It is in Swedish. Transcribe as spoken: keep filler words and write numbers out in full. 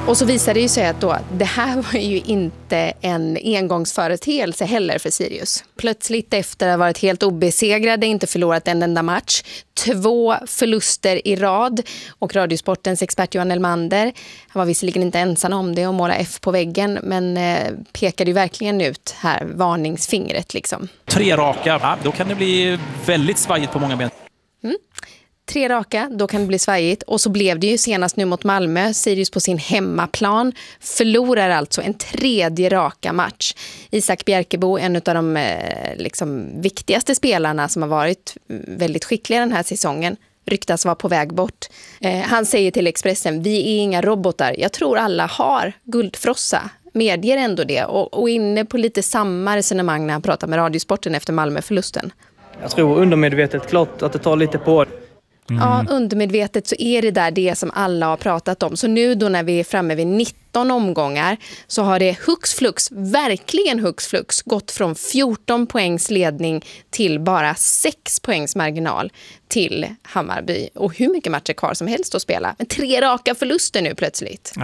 Och så visade det ju sig att då, det här var ju inte en engångsföreteelse heller för Sirius. Plötsligt efter att ha varit helt obesegrade, inte förlorat en enda match, två förluster i rad, och Radiosportens expert Johan Elmander, han var visserligen inte ensam om det och måla F på väggen, men eh, pekade ju verkligen ut här varningsfingret liksom. Tre raka, ja, då kan det bli väldigt svajigt på många ben. Mm. Tre raka, då kan det bli svajigt. Och så blev det ju senast nu mot Malmö. Sirius på sin hemmaplan förlorar alltså en tredje raka match. Isak Bjerkebo, en av de eh, liksom, viktigaste spelarna som har varit väldigt skickliga den här säsongen, ryktas vara på väg bort. Eh, han säger till Expressen, vi är inga robotar. Jag tror alla har guldfrossa. Medger ändå det. Och, och inne på lite samma resonemang när han pratar med Radiosporten efter Malmö-förlusten. Jag tror undermedvetet klart att det tar lite på. Mm. Ja, undermedvetet så är det där det som alla har pratat om. Så nu då när vi är framme vid nitton omgångar så har det hux flux, verkligen hux flux, gått från fjorton poängs ledning till bara sex poängs marginal till Hammarby. Och hur mycket matcher kvar som helst att spela. Men tre raka förluster nu plötsligt.